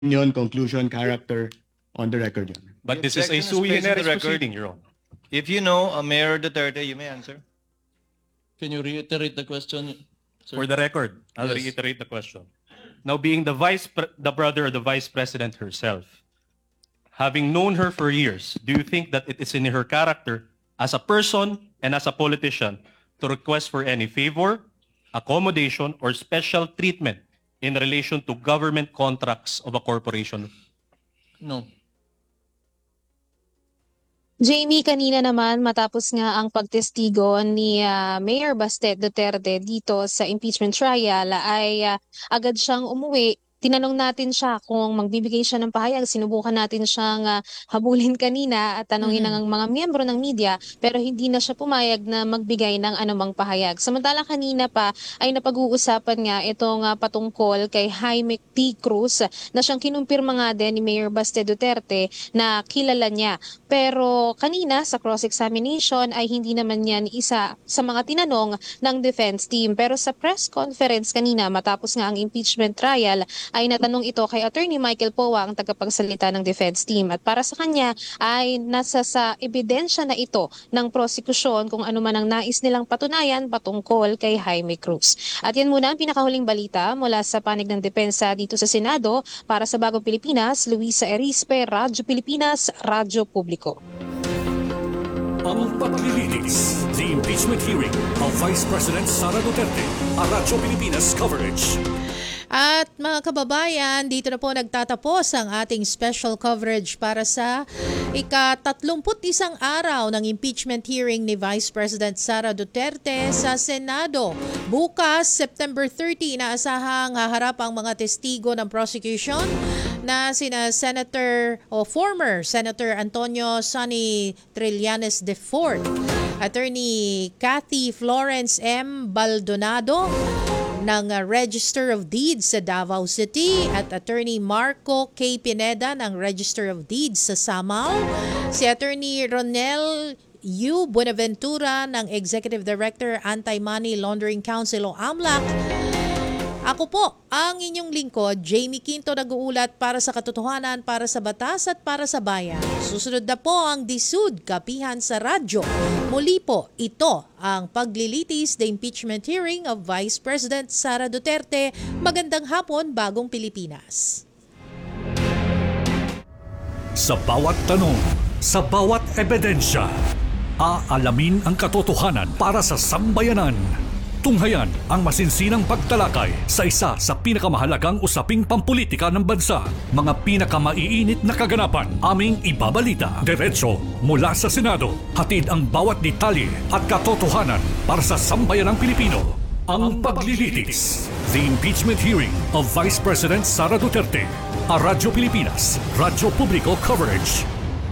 opinion, conclusion, character on the record. Your Honor. But The this is a objection is sui placed in the generis record. proceeding, Your Honor. If you know Mayor Duterte, you may answer. Can you reiterate the question, sir? For the record, I'll Yes. reiterate the question. Now, being the brother of the Vice President herself, having known her for years, do you think that it is in her character as a person and as a politician to request for any favor, accommodation, or special treatment in relation to government contracts of a corporation? No. Jamie, kanina naman matapos nga ang pagtestigo ni Mayor Baste Duterte dito sa impeachment trial ay agad siyang umuwi. Tinanong natin siya kung magbibigay siya ng pahayag. Sinubukan natin siyang habulin kanina at tanongin ng mga miyembro ng media pero hindi na siya pumayag na magbigay ng anumang pahayag. Samantalang kanina pa ay napag-uusapan nga itong patungkol kay Jaime P. Cruz na siyang kinumpirma nga din ni Mayor Baste Duterte na kilala niya. Pero kanina sa cross-examination ay hindi naman yan isa sa mga tinanong ng defense team. Pero sa press conference kanina matapos nga ang impeachment trial ay natanong ito kay Attorney Michael Poa, ang tagapagsalita ng defense team. At para sa kanya ay nasa sa ebidensya na ito ng prosekusyon kung ano man ang nais nilang patunayan patungkol kay Jaime Cruz. At yan muna ang pinakahuling balita mula sa panig ng depensa dito sa Senado. Para sa Bagong Pilipinas, Luisa Erispe, Radyo Pilipinas, Radyo Publiko. Ang paglilitis, the impeachment hearing of Vice President Sara Duterte, a Radyo Pilipinas coverage. At mga kababayan, dito na po nagtatapos ang ating special coverage para sa ika-31 araw ng impeachment hearing ni Vice President Sara Duterte sa Senado. Bukas, September 30, inaasahang haharap ang mga testigo ng prosecution na sina former Senator Antonio Sonny Trillanes IV, Attorney Kathy Florence M. Baldonado ng Register of Deeds sa Davao City at Attorney Marco K. Pineda ng Register of Deeds sa Samar, si Attorney Ronel U. Buenaventura ng Executive Director Anti-Money Laundering Council o AMLAC. Ako po, ang inyong lingkod, Jamie Quinto, nag-uulat para sa katotohanan, para sa batas at para sa bayan. Susunod na po ang DSUD, kapihan sa radyo. Muli po, ito ang paglilitis the impeachment hearing of Vice President Sara Duterte. Magandang hapon, Bagong Pilipinas. Sa bawat tanong, sa bawat ebidensya, aalamin ang katotohanan para sa sambayanan. Tunghayan ang masinsinang pagtalakay sa isa sa pinakamahalagang usaping pampolitika ng bansa. Mga pinakamaiinit na kaganapan aming ibabalita. Diretso mula sa Senado. Hatid ang bawat detalye at katotohanan para sa sambayanang Pilipino. Ang paglilitis. The impeachment hearing of Vice President Sara Duterte. A Radyo Pilipinas, Radyo Publiko coverage.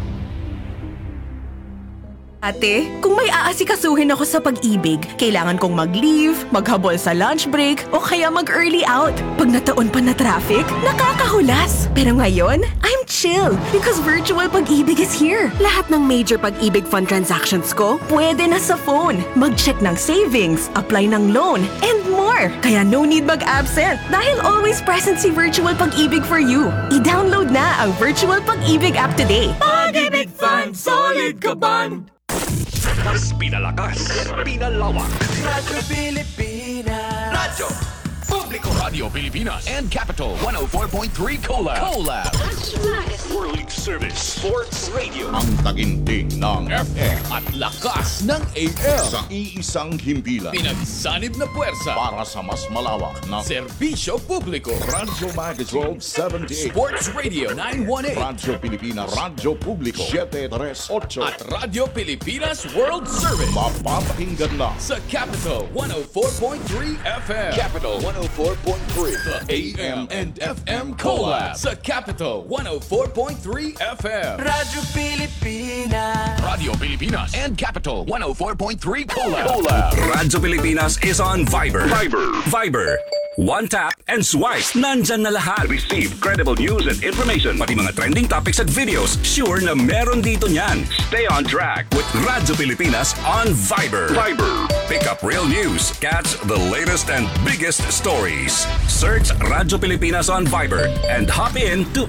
Ate, kung may aasikasuhin ako sa pag-ibig, kailangan kong mag-leave, maghabol sa lunch break, o kaya mag-early out. Pag nataon pa na traffic, nakakahulas. Pero ngayon, I'm chill because Virtual Pag-ibig is here. Lahat ng major Pag-ibig fund transactions ko, pwede na sa phone. Mag-check ng savings, apply ng loan, and more. Kaya no need mag-absent dahil always present si Virtual Pag-ibig for you. I-download na ang Virtual Pag-ibig app today. Pag-ibig Fund, solid ka ban! Mas pinalakas, pinalawak. Radyo Pilipinas. Radyo Publiko. Radio Pilipinas and Capital 104.3 Collab. World Service Sports Radio. Ang taginting ng FM at lakas ng AM. sa iisang himpilan Pinagsanib na puwersa para sa mas malawak na Serbisyo Publiko. Radyo Magazine 78, Sports Radio 918 Radyo Pilipinas, Radyo Publiko 738 at Radio Pilipinas World Service. mapapakinggan na Sa Capital 104.3 FM. Capital 104.3. The AM and FM Collab. Sa Capital 104.3 FM. Radyo Pilipinas. Radio Pilipinas and Capital 104.3 Collab. Radyo Pilipinas is on Viber. Viber. One tap and swipe. Nandyan na lahat. Receive credible news and information. Pati mga trending topics at videos. Sure na meron dito niyan. Stay on track with Radyo Pilipinas on Viber. Pick up real news. Catch the latest and biggest stories. Search Radyo Pilipinas on Viber and hop in to